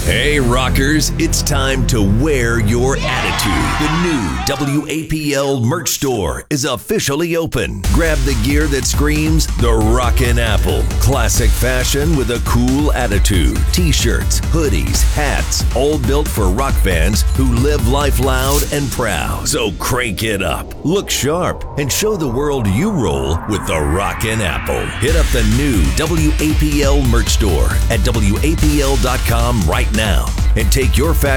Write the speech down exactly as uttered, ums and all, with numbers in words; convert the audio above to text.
Hey, rockers, it's time to wear your attitude. The new W A P L merch store is officially open. Grab the gear that screams the Rockin' Apple. Classic fashion with a cool attitude. T-shirts, hoodies, hats, all built for rock fans who live life loud and proud. So crank it up, look sharp, and show the world you roll with the Rockin' Apple. Hit up the new W A P L merch store at W A P L dot com right now and take your fashion